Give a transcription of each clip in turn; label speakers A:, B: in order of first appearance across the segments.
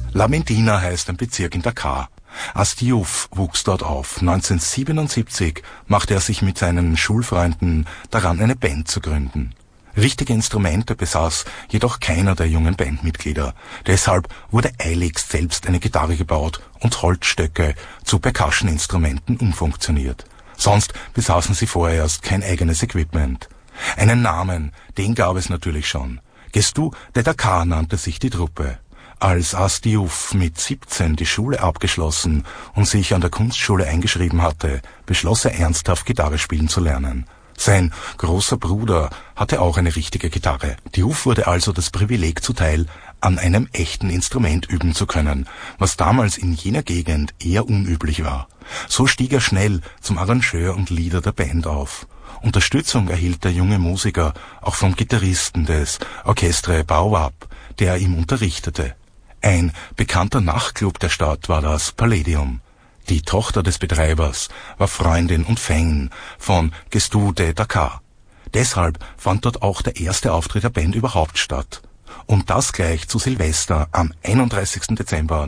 A: La Medina heißt ein Bezirk in Dakar. As Diouf wuchs dort auf. 1977 machte er sich mit seinen Schulfreunden daran, eine Band zu gründen. Richtige Instrumente besaß jedoch keiner der jungen Bandmitglieder. Deshalb wurde eiligst selbst eine Gitarre gebaut und Holzstöcke zu Percussion-Instrumenten umfunktioniert. Sonst besaßen sie vorerst kein eigenes Equipment. Einen Namen, den gab es natürlich schon. Gestu de Dakar nannte sich die Truppe. Als As Diouf mit 17 die Schule abgeschlossen und sich an der Kunstschule eingeschrieben hatte, beschloss er ernsthaft Gitarre spielen zu lernen. Sein großer Bruder hatte auch eine richtige Gitarre. Diouf wurde also das Privileg zuteil, an einem echten Instrument üben zu können, was damals in jener Gegend eher unüblich war. So stieg er schnell zum Arrangeur und Leader der Band auf. Unterstützung erhielt der junge Musiker auch vom Gitarristen des Orchestre Baobab, der ihm unterrichtete. Ein bekannter Nachtclub der Stadt war das Palladium. Die Tochter des Betreibers war Freundin und Fan von Gestu de Dakar. Deshalb fand dort auch der erste Auftritt der Band überhaupt statt. Und das gleich zu Silvester am 31. Dezember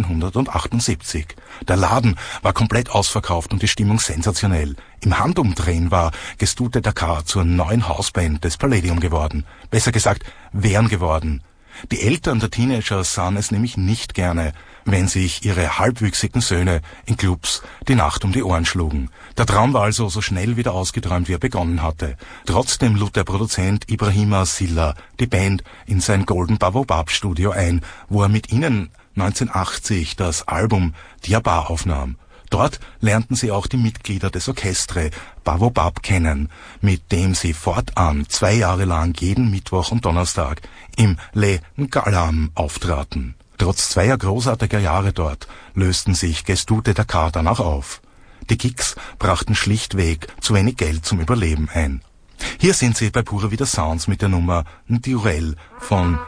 A: 1978. Der Laden war komplett ausverkauft und die Stimmung sensationell. Im Handumdrehen war Gestu de Dakar zur neuen Hausband des Palladium geworden. Besser gesagt, wären geworden. Die Eltern der Teenager sahen es nämlich nicht gerne, wenn sich ihre halbwüchsigen Söhne in Clubs die Nacht um die Ohren schlugen. Der Traum war also so schnell wieder ausgeträumt, wie er begonnen hatte. Trotzdem lud der Produzent Ibrahima Silla die Band in sein Golden Baobab Studio ein, wo er mit ihnen 1980 das Album Diabar aufnahm. Dort lernten sie auch die Mitglieder des Orchestre Baobab kennen, mit dem sie fortan 2 Jahre lang jeden Mittwoch und Donnerstag im Le Ngalam auftraten. Trotz 2 großartiger Jahre dort lösten sich Gestu de Dakar danach auf. Die Gigs brachten schlichtweg zu wenig Geld zum Überleben ein. Hier sind sie bei Pura Vida Sounds mit der Nummer Ndiurel von